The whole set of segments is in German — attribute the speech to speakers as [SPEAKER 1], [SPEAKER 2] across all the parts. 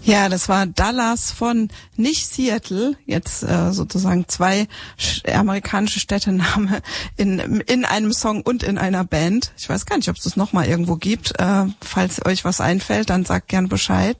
[SPEAKER 1] Ja, das war Dallas von nicht Seattle, jetzt sozusagen zwei amerikanische Städtename in einem Song und in einer Band. Ich weiß gar nicht, ob es das nochmal irgendwo gibt. Falls euch was einfällt, dann sagt gern Bescheid.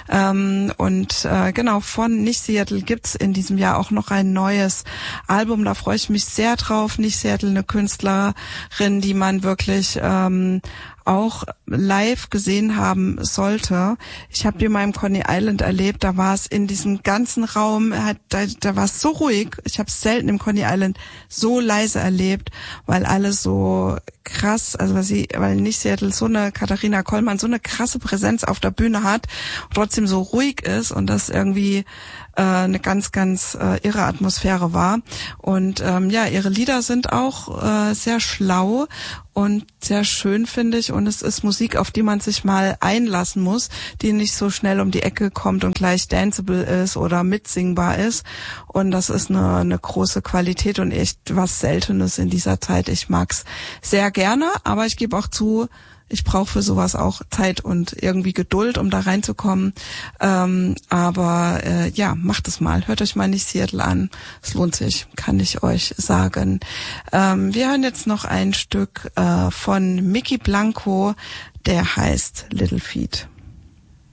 [SPEAKER 1] Genau, von nicht Seattle gibt's in diesem Jahr auch noch ein neues Album. Da freue ich mich sehr drauf. Nicht Seattle, eine Künstlerin, die man wirklich auch live gesehen haben sollte. Ich habe die mal im Coney Island erlebt, da war es in diesem ganzen Raum, da war es so ruhig. Ich habe es selten im Coney Island so leise erlebt, weil alle so krass, also weil nicht Seattle so eine Katharina Kollmann so eine krasse Präsenz auf der Bühne hat, trotzdem so ruhig ist und das irgendwie eine ganz, ganz irre Atmosphäre war. Und ihre Lieder sind auch sehr schlau und sehr schön, finde ich. Und es ist Musik, auf die man sich mal einlassen muss, die nicht so schnell um die Ecke kommt und gleich danceable ist oder mitsingbar ist. Und das ist eine große Qualität und echt was Seltenes in dieser Zeit. Ich mag's sehr gerne, aber ich gebe auch zu, ich brauche für sowas auch Zeit und irgendwie Geduld, um da reinzukommen. Macht es mal. Hört euch mal nicht Seattle an. Es lohnt sich, kann ich euch sagen. Wir hören jetzt noch ein Stück von Mickey Blanco, der heißt Little Feet.